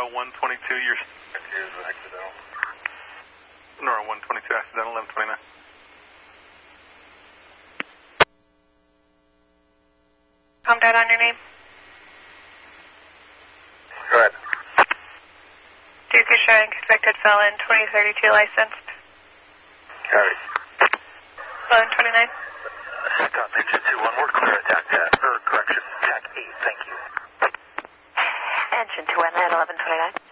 122, you're... Here's an accidental. Nora 122, accidental, 1129. Calm down on your name. Go ahead. Duke is showing convicted felon, 2032 licensed. Howdy. 1129. Stop engine 2-1, we're clear attack 10, or correction, attack 8, thank you. Engine 2-1, 1129.